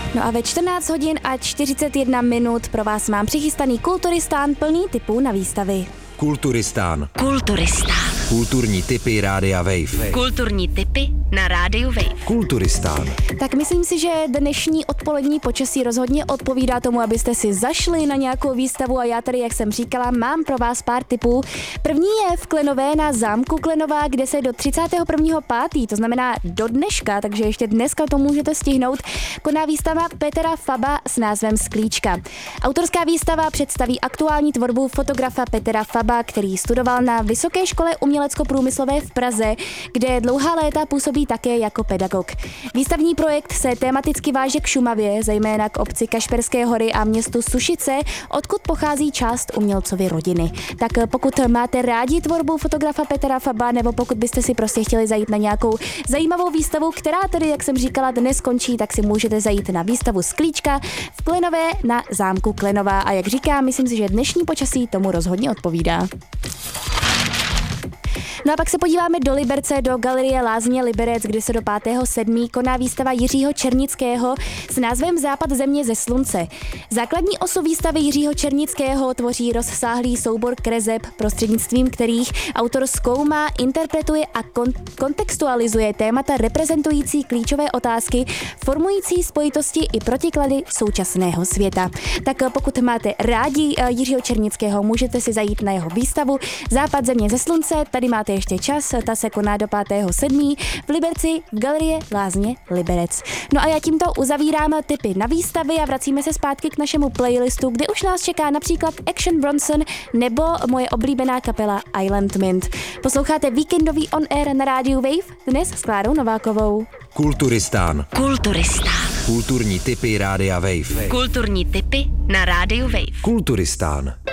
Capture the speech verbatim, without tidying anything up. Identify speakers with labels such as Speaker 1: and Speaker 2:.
Speaker 1: No a ve čtrnáct hodin a čtyřicet jedna minut pro vás mám přichystaný Kulturistán plný tipů na výstavy.
Speaker 2: Kulturistán.
Speaker 3: Kulturistán.
Speaker 2: Kulturní tipy Rádia Wave.
Speaker 3: Kulturní tipy na Rádiu Wave.
Speaker 2: Kulturistán.
Speaker 1: Tak myslím si, že dnešní odpolední počasí rozhodně odpovídá tomu, abyste si zašli na nějakou výstavu a já tady, jak jsem říkala, mám pro vás pár tipů. První je v Klenové na zámku Klenová, kde se do třicátého prvního pátého, to znamená do dneška, takže ještě dneska to můžete stihnout, koná výstava Petra Faba s názvem Sklíčka. Autorská výstava představí aktuální tvorbu fotografa Petra Faba, který studoval na Vysoké škole umělecko-průmyslové v Praze, kde dlouhá léta působí také jako pedagog. Výstavní projekt se tematicky váže k Šumavě, zejména k obci Kašperské hory a městu Sušice, odkud pochází část umělcovy rodiny. Tak pokud máte rádi tvorbu fotografa Petra Faba, nebo pokud byste si prostě chtěli zajít na nějakou zajímavou výstavu, která tedy, jak jsem říkala, dnes končí, tak si můžete zajít na výstavu Sklíčka v Klenové na zámku Klenová. A jak říkám, myslím si, že dnešní počasí tomu rozhodně odpovídá. No a pak se podíváme do Liberce, do galerie Lázně Liberec, kde se do pátého sedmého koná výstava Jiřího Černického s názvem Západ země ze slunce. Základní osu výstavy Jiřího Černického tvoří rozsáhlý soubor kreseb, prostřednictvím kterých autor zkoumá, interpretuje a kon- kontextualizuje témata reprezentující klíčové otázky, formující spojitosti i protiklady současného světa. Tak pokud máte rádi Jiřího Černického, můžete si zajít na jeho výstavu Západ země ze slunce. Tady máte ještě čas, ta se koná do pátého sedmého v Liberci v galerie Lázně Liberec. No a já tímto uzavírám tipy na výstavy a vracíme se zpátky k našemu playlistu, kde už nás čeká například Action Bronson nebo moje oblíbená kapela Island Mint. Posloucháte víkendový On Air na rádiu Wave dnes s Klárou Novákovou.
Speaker 2: Kulturistán.
Speaker 3: Kulturistán.
Speaker 2: Kulturní tipy Rádia Wave.
Speaker 3: Kulturní tipy na Rádiu Wave.
Speaker 2: Kulturistán.